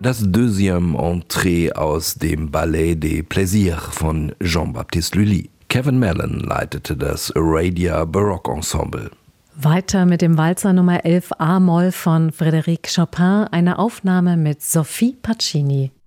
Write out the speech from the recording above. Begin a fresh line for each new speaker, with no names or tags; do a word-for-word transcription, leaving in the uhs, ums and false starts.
Das Deuxième Entrée aus dem Ballet des Plaisirs von Jean-Baptiste Lully. Kevin Mellon leitete das Aradia Baroque Ensemble.
Weiter mit dem Walzer Nummer elf A-Moll von Frédéric Chopin, eine Aufnahme mit Sophie Pacini.